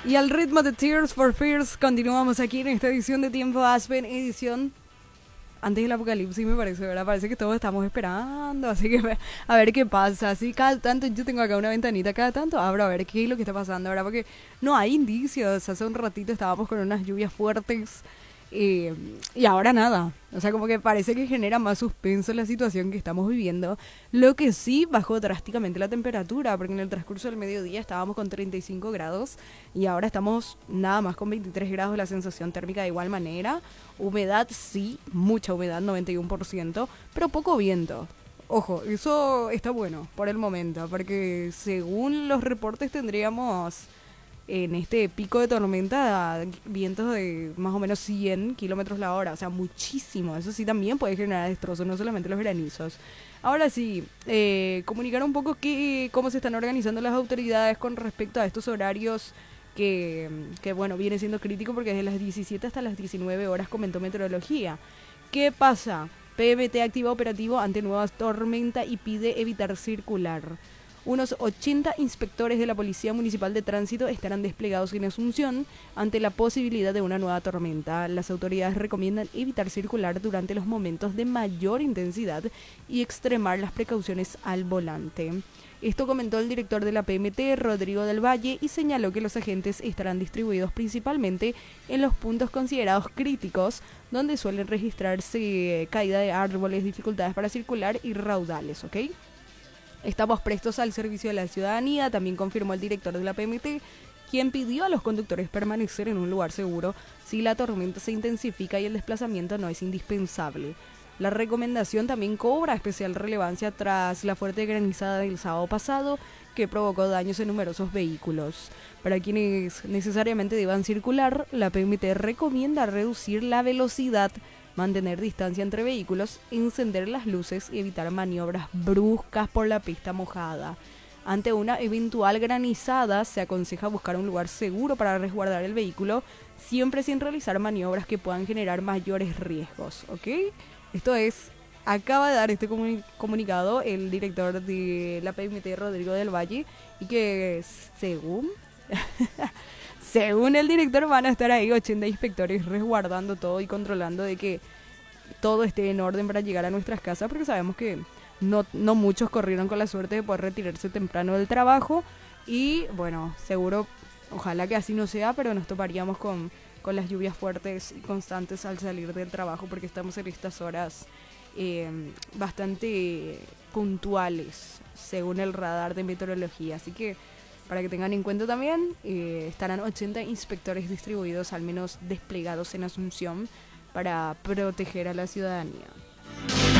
Y al ritmo de Tears for Fears continuamos aquí en esta edición de Tiempo Aspen, edición antes del apocalipsis, me parece, ¿verdad? Parece que todos estamos esperando, así que a ver qué pasa. Así cada tanto, yo tengo acá una ventanita, cada tanto abro a ver qué es lo que está pasando, ¿verdad? Porque no hay indicios. Hace un ratito estábamos con unas lluvias fuertes y ahora nada. O sea, como que parece que genera más suspenso la situación que estamos viviendo. Lo que sí bajó drásticamente la temperatura, porque en el transcurso del mediodía estábamos con 35 grados y ahora estamos nada más con 23 grados, la sensación térmica de igual manera. Humedad sí, mucha humedad, 91%, pero poco viento. Ojo, eso está bueno por el momento, porque según los reportes tendríamos en este pico de tormenta vientos de más o menos 100 kilómetros la hora, o sea, muchísimo. Eso sí también puede generar destrozos, no solamente los granizos. Ahora sí, comunicar un poco cómo se están organizando las autoridades con respecto a estos horarios que bueno, viene siendo crítico porque desde las 17 hasta las 19 horas comentó Meteorología. ¿Qué pasa? PMT activa operativo ante nueva tormenta y pide evitar circular. Unos 80 inspectores de la Policía Municipal de Tránsito estarán desplegados en Asunción ante la posibilidad de una nueva tormenta. Las autoridades recomiendan evitar circular durante los momentos de mayor intensidad y extremar las precauciones al volante. Esto comentó el director de la PMT, Rodrigo del Valle, y señaló que los agentes estarán distribuidos principalmente en los puntos considerados críticos, donde suelen registrarse caída de árboles, dificultades para circular y raudales, ¿ok? Estamos prestos al servicio de la ciudadanía, también confirmó el director de la PMT, quien pidió a los conductores permanecer en un lugar seguro si la tormenta se intensifica y el desplazamiento no es indispensable. La recomendación también cobra especial relevancia tras la fuerte granizada del sábado pasado que provocó daños en numerosos vehículos. Para quienes necesariamente deban circular, la PMT recomienda reducir la velocidad, mantener distancia entre vehículos, encender las luces y evitar maniobras bruscas por la pista mojada. Ante una eventual granizada, se aconseja buscar un lugar seguro para resguardar el vehículo, siempre sin realizar maniobras que puedan generar mayores riesgos, ¿ok? Esto es, acaba de dar este comunicado el director de la PMT, Rodrigo del Valle, y que según según el director van a estar ahí 80 inspectores resguardando todo y controlando de que todo esté en orden para llegar a nuestras casas, porque sabemos que no muchos corrieron con la suerte de poder retirarse temprano del trabajo y bueno, seguro, ojalá que así no sea, pero nos toparíamos con las lluvias fuertes y constantes al salir del trabajo porque estamos en estas horas bastante puntuales según el radar de meteorología, así que para que tengan en cuenta también, estarán 80 inspectores distribuidos, al menos desplegados en Asunción, para proteger a la ciudadanía.